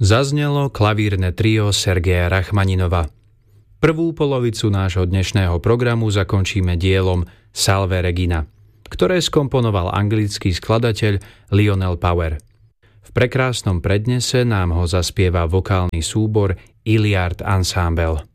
Zaznelo klavírne trio Sergeja Rachmaninova. Prvú polovicu nášho dnešného programu zakončíme dielom Salve Regina, ktoré skomponoval anglický skladateľ Lionel Power. V prekrásnom prednese nám ho zaspieva vokálny súbor Iliard Ensemble.